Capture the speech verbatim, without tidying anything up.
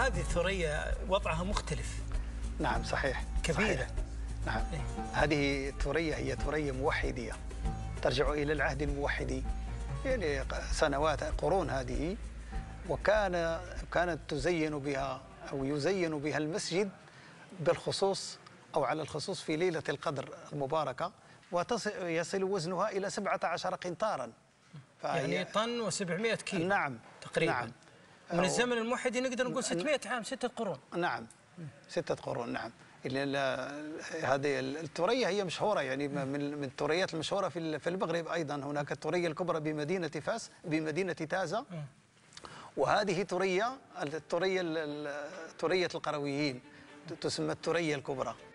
هذه الثريا وضعها مختلف. نعم صحيح كبيرة. صحيح. نعم. إيه؟ هذه الثريا هي ثريا موحدية ترجع إلى العهد الموحدي، يعني سنوات قرون هذه، وكان كانت تزين بها أو يزين بها المسجد بالخصوص أو على الخصوص في ليلة القدر المباركة، ويصل وزنها إلى سبعة عشر قنطارا. يعني طن وسبعمائة كيلو. نعم تقريبا. نعم. من الزمن الموحدي نقدر نقول ستمائة عام، ستة قرون. نعم ستة قرون. نعم. هذه الثريا هي مشهورة، يعني من من الثريات المشهورة في في المغرب. أيضا هناك الثريا الكبرى بمدينة فاس بمدينة تازة، وهذه ثريا الثريا ثريا القرويين تسمى الثريا الكبرى.